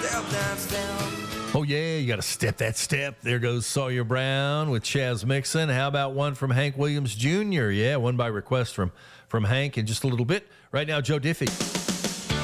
Oh, yeah, you got to step that step. There goes Sawyer Brown with Chaz Mixon. How about one from Hank Williams Jr.? Yeah, one by request from Hank in just a little bit. Right now, Joe Diffie.